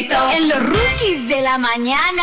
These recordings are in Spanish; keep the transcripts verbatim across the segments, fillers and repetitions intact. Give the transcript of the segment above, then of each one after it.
crédito en los Rookies de la mañana.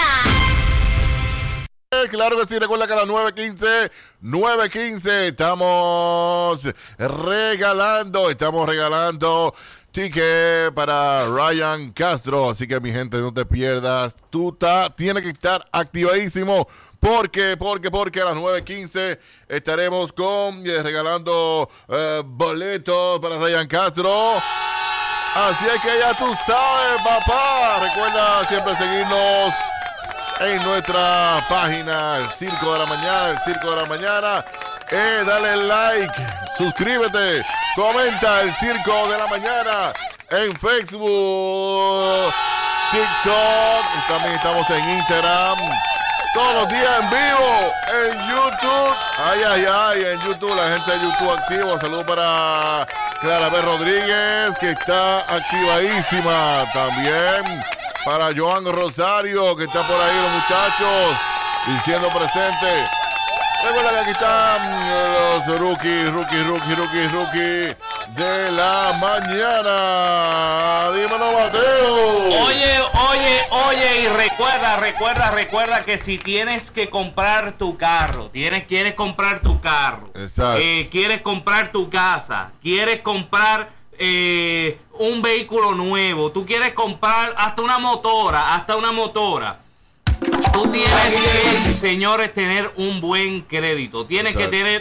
Claro que sí, recuerda que a las nueve quince, nueve quince estamos regalando, estamos regalando ticket para Ryan Castro. Así que mi gente, no te pierdas. Tú ta, tienes que estar activadísimo. Porque, porque, porque a las nueve quince estaremos con eh, regalando eh, boletos para Ryan Castro. Así es que ya tú sabes, papá. Recuerda siempre seguirnos en nuestra página, el Circo de la Mañana, el Circo de la Mañana. Eh, dale like, suscríbete, comenta el Circo de la Mañana en Facebook, TikTok, y también estamos en Instagram. Todos los días en vivo en YouTube. Ay, ay, ay, en YouTube, la gente de YouTube activo. Saludos para Clara B. Rodríguez, que está activadísima. También para Joan Rosario, que está por ahí, los muchachos, diciendo presente. Recuerda que aquí están los rookies, rookies, rookies, rookies, rookies de la mañana. Dímelo, Mateo. Oye, oye, oye, y recuerda, recuerda, recuerda que si tienes que comprar tu carro, tienes, quieres comprar tu carro, eh, quieres comprar tu casa, quieres comprar eh, un vehículo nuevo, tú quieres comprar hasta una motora, hasta una motora. Tú tienes que, señores, tener un buen crédito. Tienes Exacto. que tener